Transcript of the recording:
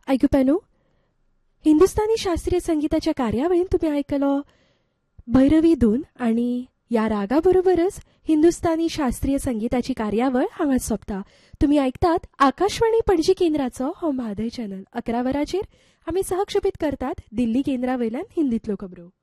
आयकुप्यानो, हिंदुस्थानी शास्त्रीय संगीताच्या कार्यावळीन तुम्ही आयकलो भैरवी धून आणि या रागाबरोबरच हिंदुस्थानी शास्त्रीय संगीताची कार्यावळ हांगा सोंपता. तुम्ही ऐकतात आकाशवाणी पणजी केंद्राचो हो म्हादय चॅनल. 11 वरांचेर आमी सहक्षेपीत करतात दिल्ली केंद्रावयल्यान हिंदीतल्यो खबरो.